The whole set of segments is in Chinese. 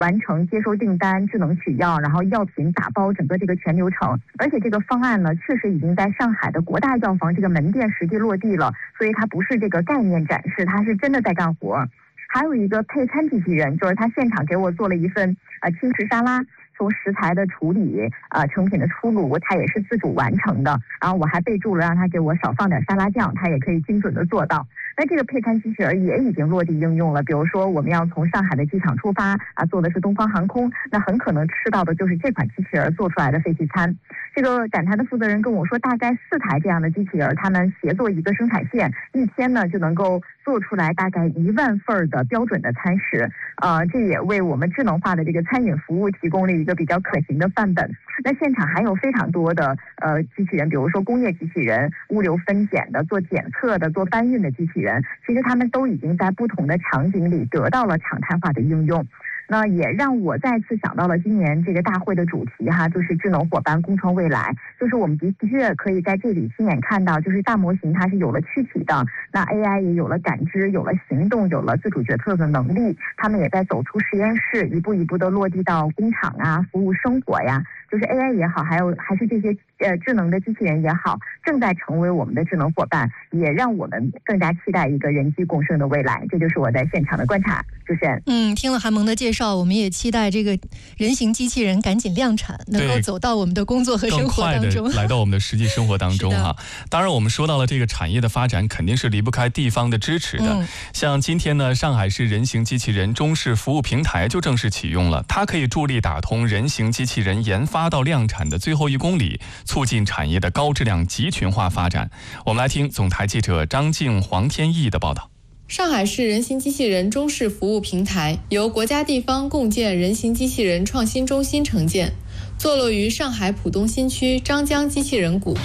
完成接收订单、智能取药，然后药品打包整个这个全流程。而且这个方案呢，确实已经在上海的国大药房这个门店实地落地了，所以它不是这个概念展示，它是真的在干活。还有一个配餐机器人，就是他现场给我做了一份轻食沙拉，从食材的处理成品的出炉，它也是自主完成的。然后我还备注了让他给我少放点沙拉酱，他也可以精准的做到。那这个配餐机器人也已经落地应用了，比如说我们要从上海的机场出发坐的是东方航空，那很可能吃到的就是这款机器人做出来的废弃餐。这个展台的负责人跟我说，大概4台这样的机器人，他们协作一个生产线，一天呢就能够做出来大概1万份的标准的餐食。这也为我们智能化的这个餐饮服务提供了一个比较可行的范本。那现场还有非常多的机器人，比如说工业机器人、物流分拣的、做检测的、做搬运的机器人，其实他们都已经在不同的场景里得到了常态化的应用。那也让我再次想到了今年这个大会的主题就是智能伙伴共创未来。就是我们的确可以在这里亲眼看到，就是大模型它是有了躯体的，那 AI 也有了感知，有了行动，有了自主决策的能力，他们也在走出实验室，一步一步的落地到工厂服务生活呀。就是 AI 也好，还是这些智能的机器人也好，正在成为我们的智能伙伴，也让我们更加期待一个人机共生的未来。这就是我在现场的观察。主持人， 听了韩萌的介绍，我们也期待这个人形机器人赶紧量产，能够走到我们的工作和生活当中， 更快的来到我们的实际生活当中当然，我们说到了这个产业的发展，肯定是离不开地方的支持的。像今天呢，上海市人形机器人中式服务平台就正式启用了，它可以助力打通人形机器人研发到量产的最后1公里，促进产业的高质量集群化发展。我们来听总台记者张静、黄天意的报道。 上海市人形机器人中式服务平台由国家地方共建人形机器人创新中心承建，坐落于上海浦东新区张江机器人谷。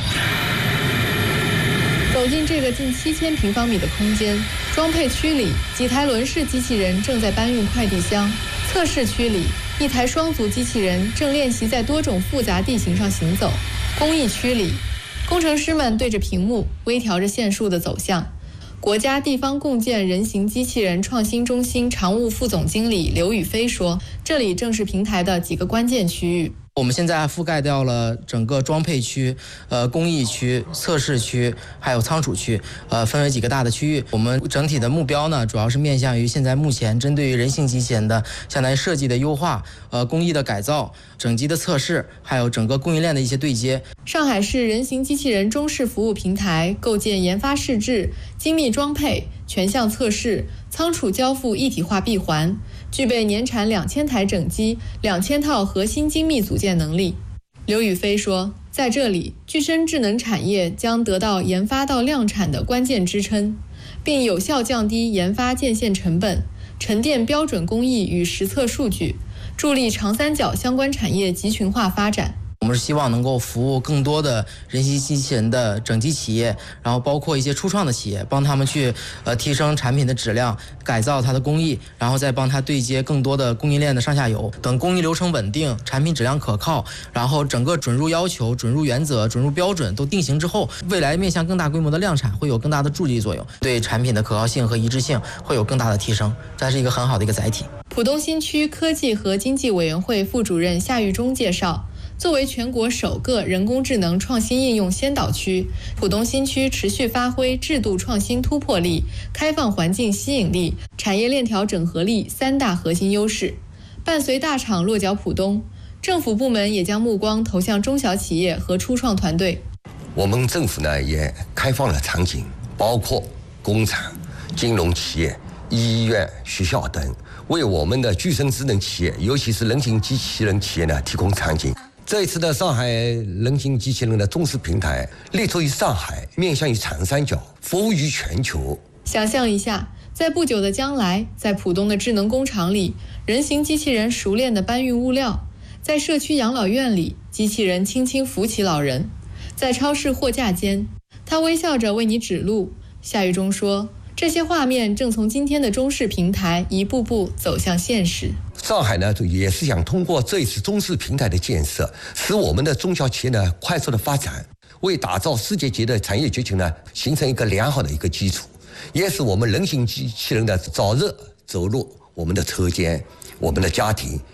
走进这个近7000平方米的空间，装配区里几台轮式机器人正在搬运快递箱，测试区里1台双足机器人正练习在多种复杂地形上行走，工艺区里工程师们对着屏幕微调着线束的走向。国家地方共建人形机器人创新中心常务副总经理刘宇飞说，这里正是平台的几个关键区域。 我们现在覆盖掉了整个装配区、工艺区、测试区，还有仓储区，分为几个大的区域。我们整体的目标呢，主要是面向于现在目前针对于人形机器人的相当于设计的优化、工艺的改造、整机的测试，还有整个供应链的一些对接。 上海市人形机器人中式服务平台构建研发试制、精密装配、全项测试、仓储交付一体化闭环，具备年产2000台整机、2000套核心精密组件能力。刘宇飞说，在这里，具身智能产业将得到研发到量产的关键支撑，并有效降低研发建线成本，沉淀标准工艺与实测数据，助力长三角相关产业集群化发展。 我们是希望能够服务更多的人形机器人的整机企业，然后包括一些初创的企业，帮他们去提升产品的质量，改造它的工艺，然后再帮它对接更多的供应链的上下游。等工艺流程稳定，产品质量可靠，然后整个准入要求、准入原则、准入标准都定型之后，未来面向更大规模的量产会有更大的助力作用，对产品的可靠性和一致性会有更大的提升，这是一个很好的一个载体。 浦东新区科技和经济委员会副主任夏玉忠介绍，作为全国首个人工智能创新应用先导区，浦东新区持续发挥制度创新突破力、开放环境吸引力、产业链条整合力3大核心优势。伴随大厂落脚浦东，政府部门也将目光投向中小企业和初创团队。 我们政府呢也开放了场景，包括工厂、金融企业、医院、学校等，为我们的具身智能企业，尤其是人形机器人企业呢提供场景。这一次的上海人形机器人的中式平台，立足于上海，面向于长三角，服务于全球。 想象一下，在不久的将来，在浦东的智能工厂里，人形机器人熟练地搬运物料；在社区养老院里，机器人轻轻扶起老人；在超市货架间，他微笑着为你指路。夏玉忠说，这些画面正从今天的中式平台一步步走向现实。 上海呢，也是想通过这一次中式平台的建设，使我们的中小企业呢快速的发展，为打造世界级的产业集群呢形成一个良好的一个基础，也使我们人形机器人的早日走入我们的车间、我们的家庭